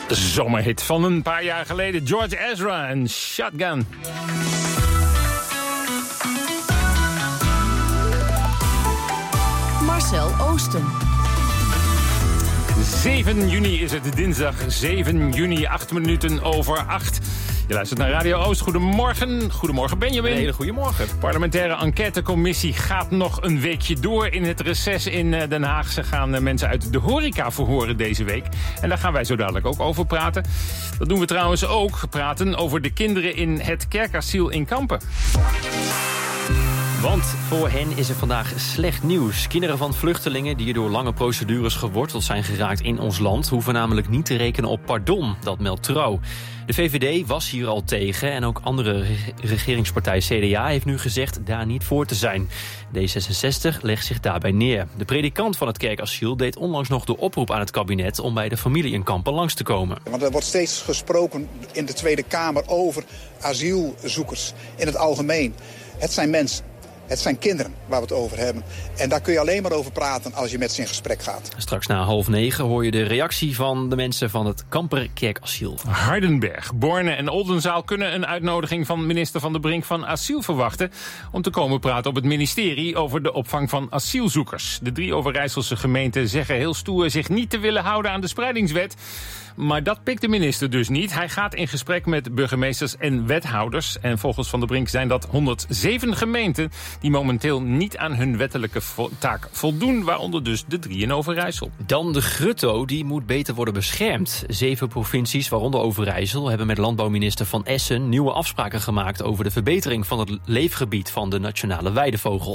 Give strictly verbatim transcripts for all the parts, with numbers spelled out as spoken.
Zomerhit van een paar jaar geleden. George Ezra en Shotgun. Marcel Oosten. zeven juni is het, dinsdag zeven juni, acht minuten over acht. Je luistert naar Radio Oost. Goedemorgen. Goedemorgen Benjamin. Een hele goede morgen. De parlementaire enquêtecommissie gaat nog een weekje door in het reces in Den Haag. Ze gaan mensen uit de horeca verhoren deze week. En daar gaan wij zo dadelijk ook over praten. Dat doen we trouwens ook, praten over de kinderen in het kerkasiel in Kampen. Want voor hen is er vandaag slecht nieuws. Kinderen van vluchtelingen die door lange procedures geworteld zijn geraakt in ons land hoeven namelijk niet te rekenen op pardon, dat meldt Trouw. De V V D was hier al tegen en ook andere regeringspartij C D A heeft nu gezegd daar niet voor te zijn. D zesenzestig legt zich daarbij neer. De predikant van het kerkasiel deed onlangs nog de oproep aan het kabinet om bij de familie in Kampen langs te komen. Want er wordt steeds gesproken in de Tweede Kamer over asielzoekers in het algemeen. Het zijn mensen. Het zijn kinderen waar we het over hebben. En daar kun je alleen maar over praten als je met ze in gesprek gaat. Straks na half negen hoor je de reactie van de mensen van het Kamper kerkasiel. Hardenberg, Borne en Oldenzaal kunnen een uitnodiging van minister Van der Brink van Asiel verwachten om te komen praten op het ministerie over de opvang van asielzoekers. De drie Overijsselse gemeenten zeggen heel stoer zich niet te willen houden aan de spreidingswet. Maar dat pikt de minister dus niet. Hij gaat in gesprek met burgemeesters en wethouders. En volgens Van der Brink zijn dat honderdzeven gemeenten die momenteel niet aan hun wettelijke vo- taak voldoen. Waaronder dus de drie in Overijssel. Dan de grutto, die moet beter worden beschermd. Zeven provincies, waaronder Overijssel, hebben met landbouwminister Van Essen nieuwe afspraken gemaakt over de verbetering van het leefgebied van de nationale weidevogel.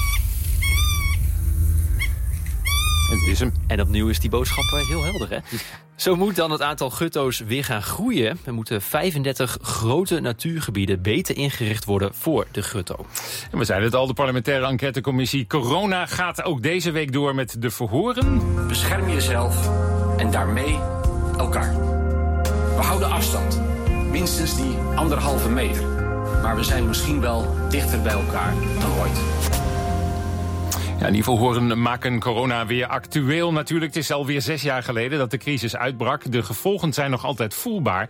Het is hem. En opnieuw is die boodschap heel helder, hè? Zo moet dan het aantal gutto's weer gaan groeien. Er moeten vijfendertig grote natuurgebieden beter ingericht worden voor de gutto. En we zeiden het al, de parlementaire enquêtecommissie Corona gaat ook deze week door met de verhoren. Bescherm jezelf en daarmee elkaar. We houden afstand, minstens die anderhalve meter. Maar we zijn misschien wel dichter bij elkaar dan ooit. Ja, die verhoren maken corona weer actueel natuurlijk. Het is alweer zes jaar geleden dat de crisis uitbrak. De gevolgen zijn nog altijd voelbaar.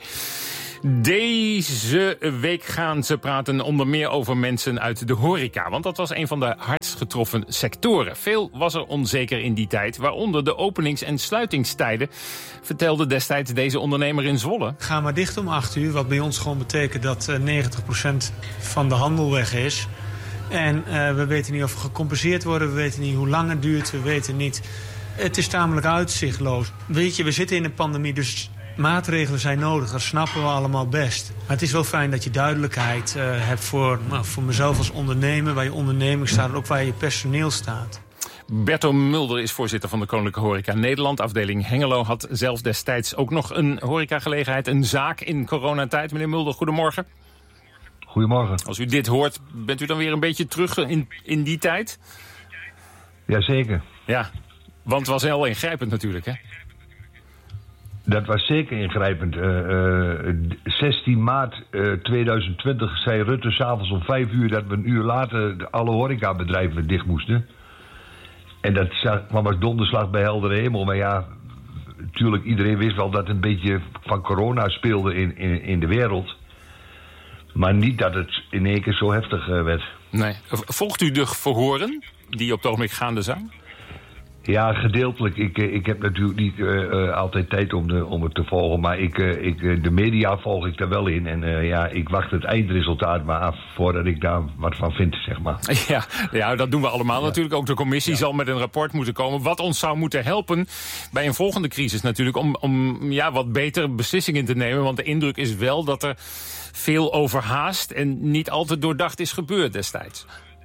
Deze week gaan ze praten onder meer over mensen uit de horeca. Want dat was een van de hardst getroffen sectoren. Veel was er onzeker in die tijd, waaronder de openings- en sluitingstijden, vertelde destijds deze ondernemer in Zwolle. Ga maar dicht om acht uur, wat bij ons gewoon betekent dat uh, negentig procent van de handel weg is. En uh, we weten niet of we gecompenseerd worden, we weten niet hoe lang het duurt, we weten niet. Het is tamelijk uitzichtloos. Weet je, we zitten in een pandemie, dus maatregelen zijn nodig, dat snappen we allemaal best. Maar het is wel fijn dat je duidelijkheid uh, hebt voor, nou, voor mezelf als ondernemer, waar je onderneming staat en ook waar je personeel staat. Berto Mulder is voorzitter van de Koninklijke Horeca Nederland. Afdeling Hengelo had zelf destijds ook nog een horecagelegenheid, een zaak in coronatijd. Meneer Mulder, goedemorgen. Goedemorgen. Als u dit hoort, bent u dan weer een beetje terug in, in die tijd? Jazeker. Ja, want het was heel ingrijpend natuurlijk, hè? Dat was zeker ingrijpend. Uh, uh, zestien maart uh, tweeduizend twintig zei Rutte 's avonds om vijf uur dat we een uur later alle horecabedrijven dicht moesten. En dat kwam als donderslag bij heldere hemel. Maar ja, natuurlijk, iedereen wist wel dat het een beetje van corona speelde in, in, in de wereld. Maar niet dat het in één keer zo heftig uh, werd. Nee. Volgt u de verhoren die op het ogenblik gaande zijn? Ja, gedeeltelijk. Ik, ik heb natuurlijk niet uh, uh, altijd tijd om, de, om het te volgen. Maar ik, uh, ik, uh, de media volg ik daar wel in. En uh, ja, ik wacht het eindresultaat maar af voordat ik daar wat van vind, zeg maar. Ja, ja, dat doen we allemaal ja. natuurlijk. Ook de commissie ja. zal met een rapport moeten komen. Wat ons zou moeten helpen bij een volgende crisis natuurlijk. Om, om ja, wat betere beslissingen te nemen. Want de indruk is wel dat er veel overhaast en niet altijd doordacht is gebeurd destijds.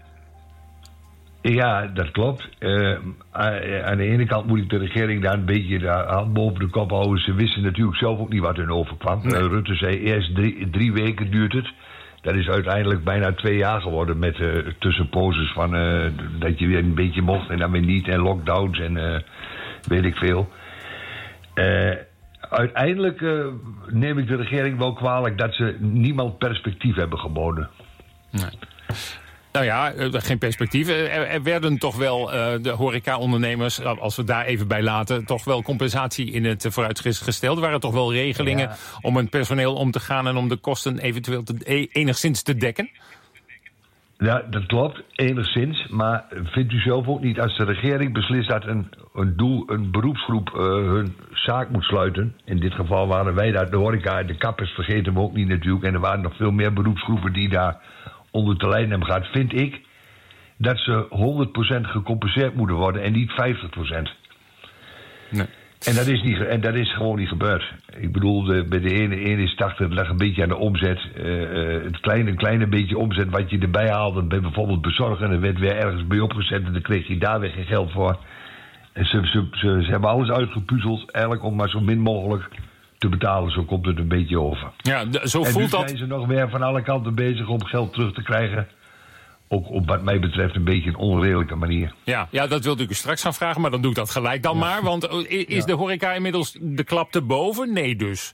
Ja, dat klopt. Uh, aan de ene kant moet ik de regering daar een beetje de hand boven de kop houden. Ze wisten natuurlijk zelf ook niet wat hun overkwam. Nee. Uh, Rutte zei eerst drie, drie weken duurt het. Dat is uiteindelijk bijna twee jaar geworden met uh, tussenposes van uh, dat je weer een beetje mocht en dan weer niet. En lockdowns en uh, weet ik veel. Uh, uiteindelijk uh, neem ik de regering wel kwalijk dat ze niemand perspectief hebben geboden. Nee. Nou ja, geen perspectief. Er, er werden toch wel uh, de horeca-ondernemers, als we daar even bij laten, toch wel compensatie in het vooruitzicht gesteld. Er waren toch wel regelingen ja. om het personeel om te gaan en om de kosten eventueel te, enigszins te dekken? Ja, dat klopt, enigszins. Maar vindt u zelf ook niet, als de regering beslist dat een, een doel, een beroepsgroep uh, hun zaak moet sluiten. In dit geval waren wij daar, de horeca en de kappers vergeten we ook niet natuurlijk. En er waren nog veel meer beroepsgroepen die daar onder te lijden hebben gehad. Vind ik dat ze honderd procent gecompenseerd moeten worden en niet vijftig procent. Nee. En dat is, niet, en dat is gewoon niet gebeurd. Ik bedoel, de, bij de ene, ene is tachtig, het lag een beetje aan de omzet. Uh, het kleine, kleine beetje omzet wat je erbij haalde bij bijvoorbeeld bezorgen. Er werd weer ergens bij opgezet en dan kreeg je daar weer geen geld voor. En ze, ze, ze, ze hebben alles uitgepuzzeld, eigenlijk om maar zo min mogelijk te betalen. Zo komt het een beetje over. Ja, d- zo en voelt dus dat. zijn ze nog weer van alle kanten bezig om geld terug te krijgen. Ook op wat mij betreft een beetje een onredelijke manier. Ja, ja, dat wilde ik u straks gaan vragen, maar dan doe ik dat gelijk dan ja. maar. Want is ja. de horeca inmiddels de klap te boven? Nee dus.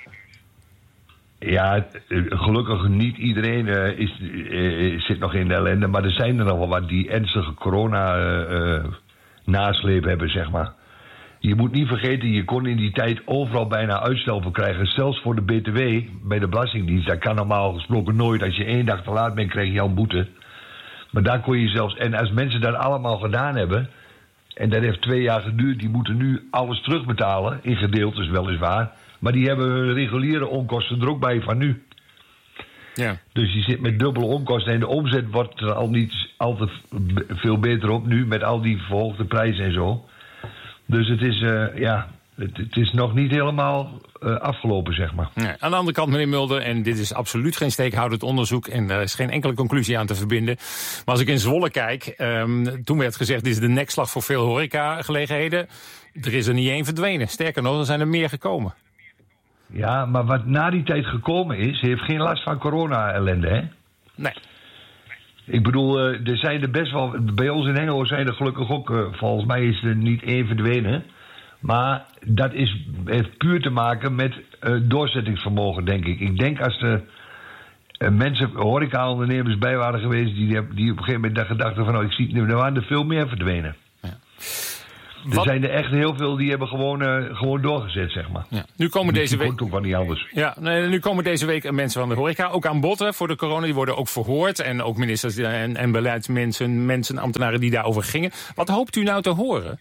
Ja, gelukkig niet iedereen uh, is, uh, zit nog in de ellende. Maar er zijn er nog wel wat die ernstige corona-nasleep uh, hebben, zeg maar. Je moet niet vergeten, je kon in die tijd overal bijna uitstel voor krijgen. Zelfs voor de B T W, bij de Belastingdienst. Dat kan normaal gesproken nooit. Als je één dag te laat bent, krijg je al een boete. Maar daar kon je zelfs... En als mensen dat allemaal gedaan hebben... en dat heeft twee jaar geduurd... die moeten nu alles terugbetalen. In gedeeltes weliswaar. Maar die hebben hun reguliere onkosten er ook bij van nu. Ja. Dus je zit met dubbele onkosten. En de omzet wordt er al niet al te veel beter op nu... met al die verhoogde prijzen en zo. Dus het is... Uh, ja... Het, het is nog niet helemaal uh, afgelopen, zeg maar. Nee, aan de andere kant, meneer Mulder, en dit is absoluut geen steekhoudend onderzoek... en er is geen enkele conclusie aan te verbinden. Maar als ik in Zwolle kijk, um, toen werd gezegd... dit is de nekslag voor veel horecagelegenheden. Er is er niet één verdwenen. Sterker nog, er zijn er meer gekomen. Ja, maar wat na die tijd gekomen is... heeft geen last van corona-ellende, hè? Nee. Ik bedoel, uh, er zijn er best wel... Bij ons in Hengelo zijn er gelukkig ook... Uh, volgens mij is er niet één verdwenen... Maar dat is, heeft puur te maken met uh, doorzettingsvermogen, denk ik. Ik denk als er uh, mensen, horeca-ondernemers bij waren geweest... Die, die op een gegeven moment gedachten van... Oh, ik zie, er waren er veel meer verdwenen. Ja. Er Wat? zijn er echt heel veel die hebben gewoon, uh, gewoon doorgezet, zeg maar. Ja. Nu komen deze week... toch wel niet anders. Ja, nee, nu komen deze week mensen van de horeca ook aan bod hè, voor de corona. Die worden ook verhoord. En ook ministers en, en beleidsmensen, mensen, ambtenaren die daarover gingen. Wat hoopt u nou te horen?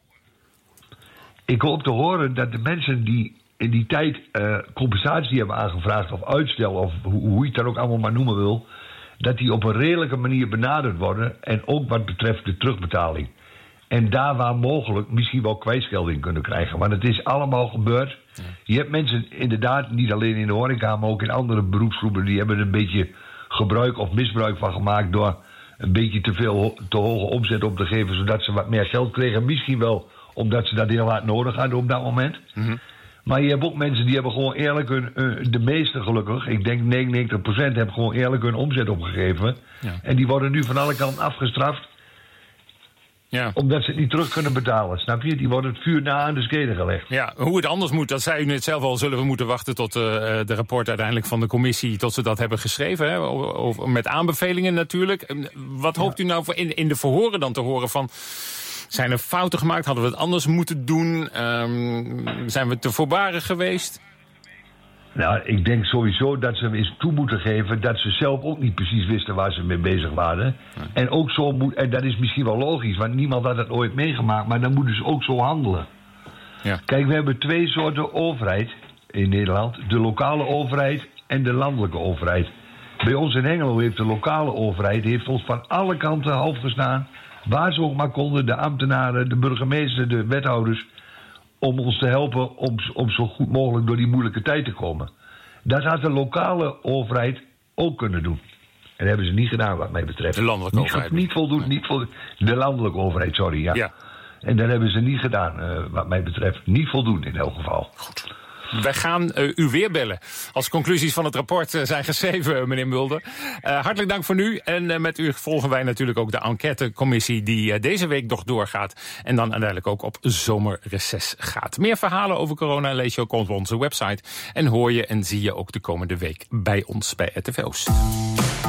Ik hoop te horen dat de mensen die in die tijd uh, compensatie hebben aangevraagd... of uitstel, of hoe, hoe je het dan ook allemaal maar noemen wil... dat die op een redelijke manier benaderd worden... en ook wat betreft de terugbetaling. En daar waar mogelijk misschien wel kwijtschelding kunnen krijgen. Want het is allemaal gebeurd. Ja. Je hebt mensen inderdaad, niet alleen in de horeca... maar ook in andere beroepsgroepen... die hebben er een beetje gebruik of misbruik van gemaakt... door een beetje te veel te hoge omzet op te geven... zodat ze wat meer geld kregen. Misschien wel... omdat ze dat heel hard nodig hadden op dat moment. Mm-hmm. Maar je hebt ook mensen die hebben gewoon eerlijk hun... Uh, de meeste gelukkig, ik denk negenennegentig procent... hebben gewoon eerlijk hun omzet opgegeven. Ja. En die worden nu van alle kanten afgestraft... Ja. Omdat ze het niet terug kunnen betalen, snap je? Die worden het vuur na aan de skede gelegd. Ja, hoe het anders moet, dat zei u net zelf al... zullen we moeten wachten tot uh, de rapport uiteindelijk van de commissie... tot ze dat hebben geschreven, hè? Of, met aanbevelingen natuurlijk. Wat hoopt ja. u nou voor in, in de verhoren dan te horen van... Zijn er fouten gemaakt? Hadden we het anders moeten doen? Um, zijn we te voorbarig geweest? Nou, ik denk sowieso dat ze eens toe moeten geven... dat ze zelf ook niet precies wisten waar ze mee bezig waren. Ja. En ook zo moet, en dat is misschien wel logisch... want niemand had het ooit meegemaakt... maar dan moeten ze ook zo handelen. Ja. Kijk, we hebben twee soorten overheid in Nederland. De lokale overheid en de landelijke overheid. Bij ons in Hengelo heeft de lokale overheid... heeft ons van alle kanten half gestaan... waar ze ook maar konden, de ambtenaren, de burgemeester, de wethouders... om ons te helpen om, om zo goed mogelijk door die moeilijke tijd te komen. Dat had de lokale overheid ook kunnen doen. En dat hebben ze niet gedaan, wat mij betreft. De landelijke niet, overheid. Niet voldoende, niet voldoende. De landelijke overheid, sorry, ja. ja. En dat hebben ze niet gedaan, uh, wat mij betreft. Niet voldoende in elk geval. Goed. Wij gaan uh, u weer bellen als conclusies van het rapport uh, zijn geschreven, meneer Mulder. Uh, hartelijk dank voor nu. En uh, met u volgen wij natuurlijk ook de enquêtecommissie die uh, deze week nog doorgaat. En dan uiteindelijk ook op zomerreces gaat. Meer verhalen over corona lees je ook op onze website. En hoor je en zie je ook de komende week bij ons bij R T V Oost.